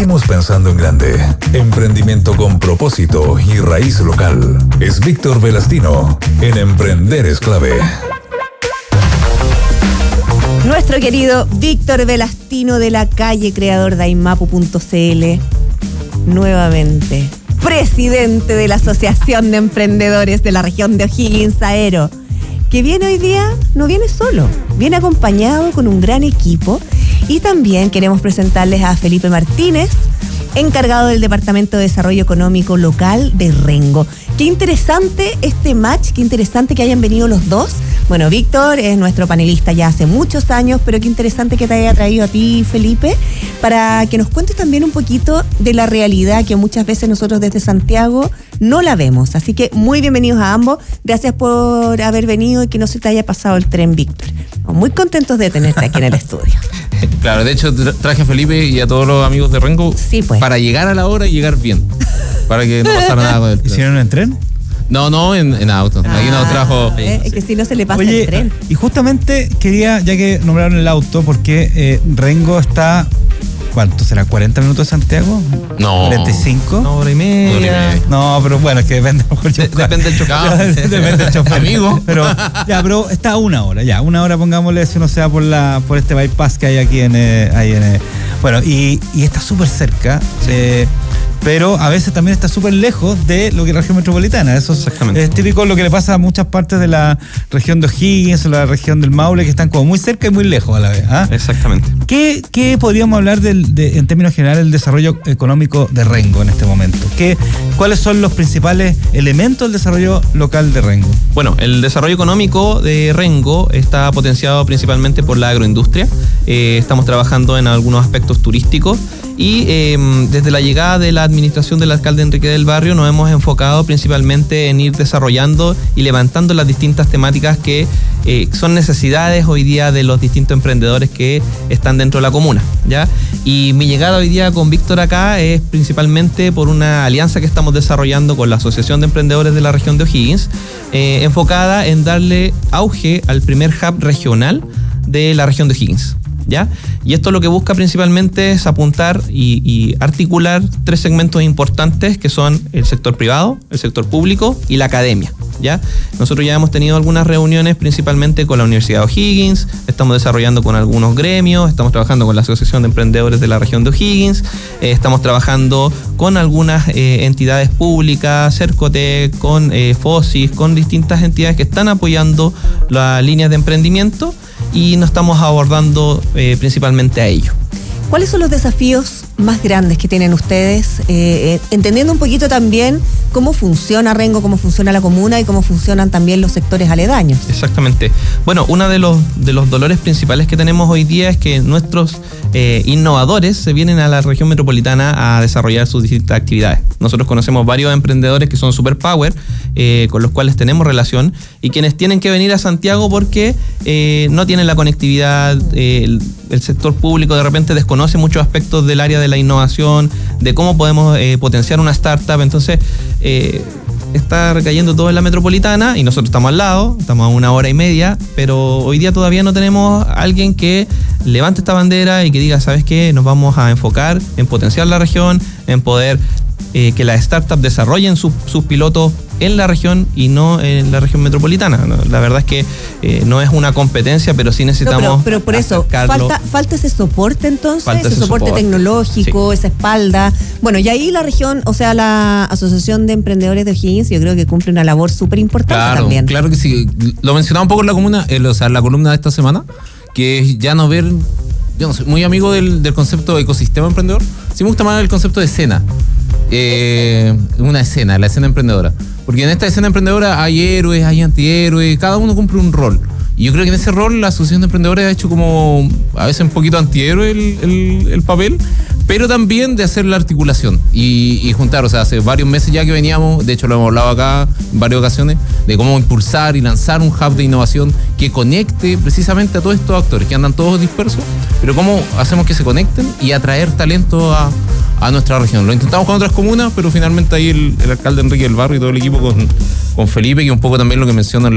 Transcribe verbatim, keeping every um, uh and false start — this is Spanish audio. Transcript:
seguimos pensando en grande. Emprendimiento con propósito y raíz local. Es Víctor Velastino en Emprender es Clave. Nuestro querido Víctor Velastino de la calle, creador de Aimapu punto c l, nuevamente presidente de la Asociación de Emprendedores de la región de O'Higgins, Aero, que viene hoy día, no viene solo, viene acompañado con un gran equipo. Y también queremos presentarles a Felipe Martínez, encargado del Departamento de Desarrollo Económico Local de Rengo. Qué interesante este match, qué interesante que hayan venido los dos. Bueno, Víctor es nuestro panelista ya hace muchos años, pero qué interesante que te haya traído a ti, Felipe, para que nos cuentes también un poquito de la realidad que muchas veces nosotros desde Santiago no la vemos. Así que muy bienvenidos a ambos. Gracias por haber venido y que no se te haya pasado el tren, Víctor. Muy contentos de tenerte aquí en el estudio. Claro, de hecho traje a Felipe y a todos los amigos de Rengo sí, pues, para llegar a la hora y llegar bien, para que no pasara nada con el tren. ¿Hicieron en tren? No, no, en, en auto. Ah, Aquí nos trajo. Es eh, que si no se le pasa. Oye, el tren. Y justamente quería, ya que nombraron el auto, porque eh, Rengo está, ¿cuánto será? ¿cuarenta minutos de Santiago? No. ¿cuarenta y cinco? No, hora y media. Hora y media. No, pero bueno, es que depende. Mejor De, depende del chofer. Depende del chofer. Amigo. Pero, ya, pero está a una hora, ya. Una hora, pongámosle, si uno se va por, la, por este bypass que hay aquí en. Eh, ahí en eh. Bueno, y, y está súper cerca. Sí. Eh, pero a veces también está súper lejos de lo que es la región metropolitana. Eso es, es típico lo que le pasa a muchas partes de la región de O'Higgins o la región del Maule, que están como muy cerca y muy lejos a la vez. ¿Ah? Exactamente. ¿Qué, qué podríamos hablar del, de, en términos generales del desarrollo económico de Rengo en este momento? ¿Qué, ¿Cuáles son los principales elementos del desarrollo local de Rengo? Bueno, el desarrollo económico de Rengo está potenciado principalmente por la agroindustria. Eh, estamos trabajando en algunos aspectos turísticos. Y eh, desde la llegada de la administración del alcalde Enrique del Barrio nos hemos enfocado principalmente en ir desarrollando y levantando las distintas temáticas que eh, son necesidades hoy día de los distintos emprendedores que están dentro de la comuna, ¿ya? Y mi llegada hoy día con Víctor acá es principalmente por una alianza que estamos desarrollando con la Asociación de Emprendedores de la región de O'Higgins, eh, enfocada en darle auge al primer hub regional de la región de O'Higgins, ¿ya? Y esto lo que busca principalmente es apuntar y, y articular tres segmentos importantes que son el sector privado, el sector público y la academia, ¿ya? Nosotros ya hemos tenido algunas reuniones principalmente con la Universidad de O'Higgins, estamos desarrollando con algunos gremios, estamos trabajando con la Asociación de Emprendedores de la región de O'Higgins, eh, estamos trabajando con algunas eh, entidades públicas, Cercotec, con eh, FOSIS, con distintas entidades que están apoyando las líneas de emprendimiento y nos estamos abordando eh, principalmente a ello. ¿Cuáles son los desafíos más grandes que tienen ustedes? Eh, entendiendo un poquito también cómo funciona Rengo, cómo funciona la comuna y cómo funcionan también los sectores aledaños. Exactamente. Bueno, uno de los, de los dolores principales que tenemos hoy día es que nuestros eh, innovadores se vienen a la región metropolitana a desarrollar sus distintas actividades. Nosotros conocemos varios emprendedores que son superpower, eh, con los cuales tenemos relación, y quienes tienen que venir a Santiago porque eh, no tienen la conectividad, eh, el, el sector público de repente desconoce muchos aspectos del área de la innovación, de cómo podemos eh, potenciar una startup. Entonces eh, está recayendo todo en la metropolitana y nosotros estamos al lado, estamos a una hora y media, pero hoy día todavía no tenemos alguien que levante esta bandera y que diga, ¿sabes qué? Nos vamos a enfocar en potenciar la región, en poder eh, que las startups desarrollen sus, sus pilotos en la región y no en la región metropolitana. La verdad es que eh, no es una competencia, pero sí necesitamos. No, pero, pero por eso, falta, falta ese soporte entonces, falta ese, ese soporte, soporte tecnológico, sí, esa espalda. Bueno, y ahí la región, o sea, la Asociación de Emprendedores de O'Higgins, yo creo que cumple una labor súper importante claro, también. Claro que sí. Lo mencionaba un poco en la comuna, eh, o sea, en la columna de esta semana, que es ya no ver. Yo no soy muy amigo del, del concepto de ecosistema emprendedor. Sí me gusta más el concepto de escena. Eh, una escena, la escena emprendedora. Porque en esta escena emprendedora hay héroes, hay antihéroes, cada uno cumple un rol. Y yo creo que en ese rol la Asociación de Emprendedores ha hecho como a veces un poquito antihéroe el, el, el papel, pero también de hacer la articulación y, y juntar. O sea, hace varios meses ya que veníamos, de hecho lo hemos hablado acá en varias ocasiones, de cómo impulsar y lanzar un hub de innovación que conecte precisamente a todos estos actores que andan todos dispersos, pero cómo hacemos que se conecten y atraer talento a, a nuestra región. Lo intentamos con otras comunas, pero finalmente ahí el, el alcalde Enrique del Barrio y todo el equipo con, con Felipe, que un poco también lo que menciona